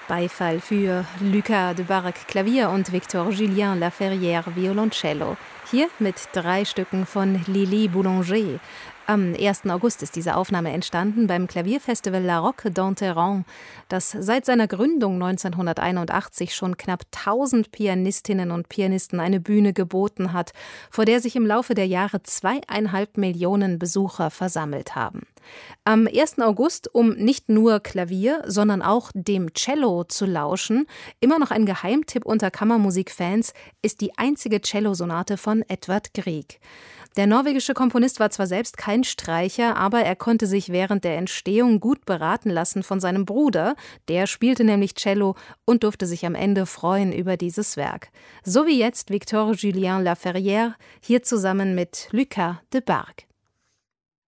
Beifall für Lucas Debargue Klavier und Victor-Julien Laferrière Violoncello. Hier mit 3 Stücken von Lili Boulanger. Am 1. August ist diese Aufnahme entstanden beim Klavierfestival La Roque d'Enterrand, das seit seiner Gründung 1981 schon knapp 1000 Pianistinnen und Pianisten eine Bühne geboten hat, vor der sich im Laufe der Jahre 2,5 Millionen Besucher versammelt haben. Am 1. August, um nicht nur Klavier, sondern auch dem Cello zu lauschen, immer noch ein Geheimtipp unter Kammermusikfans, ist die einzige Cellosonate von Edvard Grieg. Der norwegische Komponist war zwar selbst kein Streicher, aber er konnte sich während der Entstehung gut beraten lassen von seinem Bruder. Der spielte nämlich Cello und durfte sich am Ende freuen über dieses Werk. So wie jetzt Victor-Julien Laferrière, hier zusammen mit Lucas Debargue.